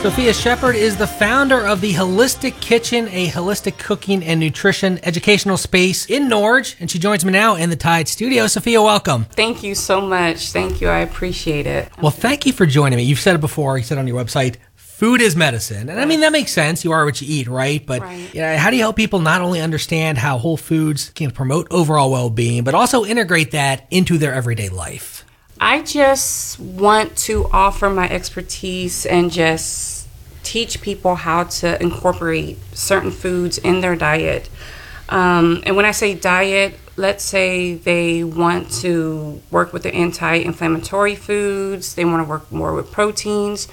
Sophia Shepard is the founder of the Holistic Kitchen, a holistic cooking and nutrition educational space in Norge, and she joins me now in the Tide studio. Sophia, welcome. Thank you so much. Thank you. I appreciate it. Well, thank you for joining me. You've said it before. You said on your website, food is medicine. And I mean, that makes sense. You are what you eat, right? But how do you help people not only understand how whole foods can promote overall well-being, but also integrate that into their everyday life? I just want to offer my expertise and just teach people how to incorporate certain foods in their diet. And when I say diet, let's say they want to work with the anti-inflammatory foods, they want to work more with proteins.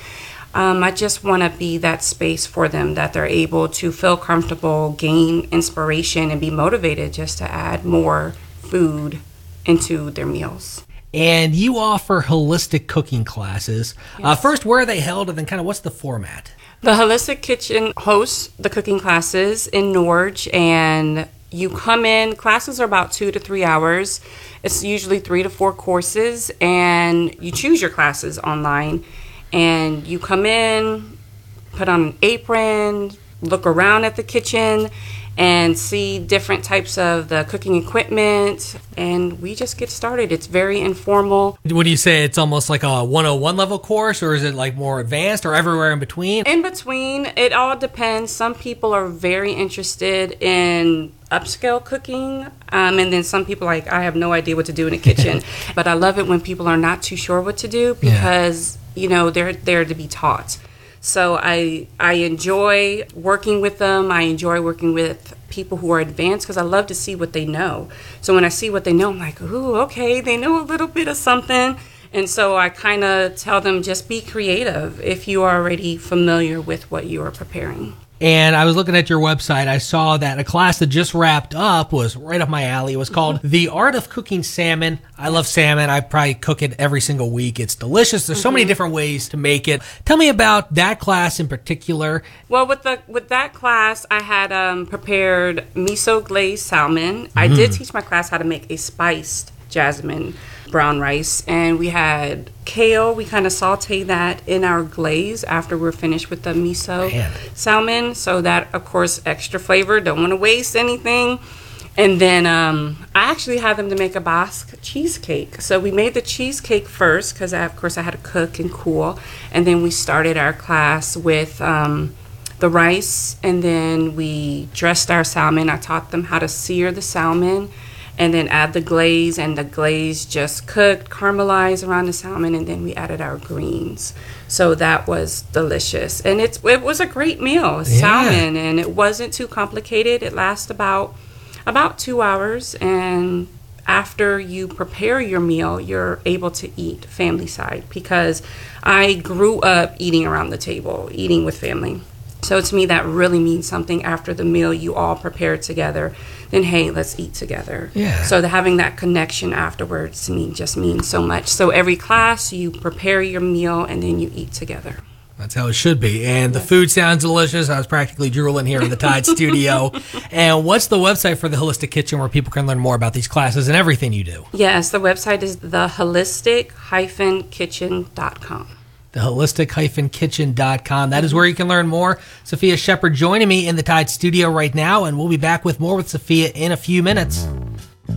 I just want to be that space for them that they're able to feel comfortable, gain inspiration, and be motivated just to add more food into their meals. And you offer holistic cooking classes. Yes. First, where are they held, and then kind of what's the format? The Holistic Kitchen hosts the cooking classes in Norge, and you come in, classes are about 2 to 3 hours. It's usually 3 to 4 courses, and you choose your classes online. And you come in, put on an apron, look around at the kitchen, and see different types of the cooking equipment, and we just get started. It's very informal. What do you say? It's almost like a 101 level course, or is it like more advanced, or everywhere in between? In between, it all depends. Some people are very interested in upscale cooking, and then some people like, I have no idea what to do in the kitchen. But I love it when people are not too sure what to do because, they're there to be taught. So I enjoy working with them. I enjoy working with people who are advanced because I love to see what they know. So when I see what they know, I'm like, ooh, okay, they know a little bit of something. And so I kind of tell them, just be creative if you are already familiar with what you are preparing. And I was looking at your website. I saw that a class that just wrapped up was right up my alley. It was called The Art of Cooking Salmon. I love salmon. I probably cook it every single week. It's delicious. There's so many different ways to make it. Tell me about that class in particular. Well, with that class, I had prepared miso glazed salmon. I did teach my class how to make a spiced jasmine brown rice, and we had kale. We kind of saute that in our glaze after we're finished with the miso salmon, so that, of course, extra flavor. Don't want to waste anything. And then I actually had them to make a Basque cheesecake. So we made the cheesecake first because, of course, I had to cook and cool, and then we started our class with the rice, and then we dressed our salmon. I taught them how to sear the salmon and then add the glaze, and the glaze just cooked, caramelized around the salmon, and then we added our greens. So that was delicious. And it was a great meal, salmon, and it wasn't too complicated. It lasts about 2 hours, and after you prepare your meal, you're able to eat family side, because I grew up eating around the table, eating with family. So to me, that really means something. After the meal, you all prepare together. Then, hey, let's eat together. Yeah. So having that connection afterwards to me just means so much. So every class, you prepare your meal, and then you eat together. That's how it should be. And the food sounds delicious. I was practically drooling here in the Tide studio. And what's the website for the Holistic Kitchen where people can learn more about these classes and everything you do? Yes, the website is theholistic-kitchen.com. theholistic-kitchen.com. That is where you can learn more. Sophia Shepard joining me in the Tide studio right now, and we'll be back with more with Sophia in a few minutes.